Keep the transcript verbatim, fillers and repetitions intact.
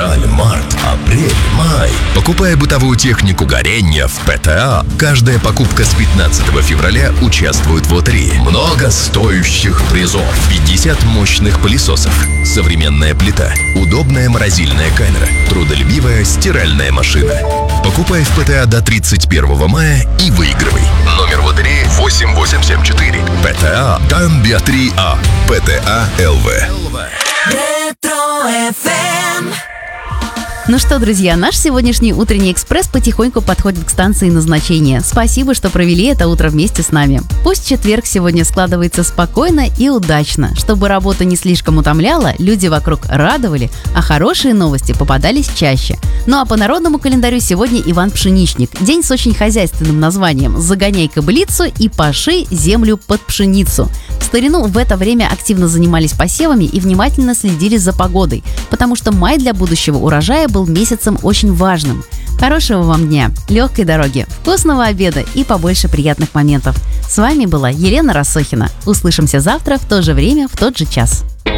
февраль, март, апрель, май. Покупая бытовую технику горения в ПТА, каждая покупка с пятнадцатого февраля участвует в лотерее. Много стоящих призов. пятьдесят мощных пылесосов, современная плита, удобная морозильная камера, трудолюбивая стиральная машина. Покупай в ПТА до тридцать первого мая и выигрывай. Номер лотереи восемь восемь семь четыре. ПТА Камбия три А. ПТА ЛВ. Ретро-эф эм. Ну что, друзья, наш сегодняшний утренний экспресс потихоньку подходит к станции назначения. Спасибо, что провели это утро вместе с нами. Пусть четверг сегодня складывается спокойно и удачно. Чтобы работа не слишком утомляла, люди вокруг радовали, а хорошие новости попадались чаще. Ну а по народному календарю сегодня Иван Пшеничник. День с очень хозяйственным названием «Загоняй кобылицу и паши землю под пшеницу». В старину в это время активно занимались посевами и внимательно следили за погодой, потому что май для будущего урожая был месяцем очень важным. Хорошего вам дня, легкой дороги, вкусного обеда и побольше приятных моментов. С вами была Елена Рассохина. Услышимся завтра в то же время, в тот же час.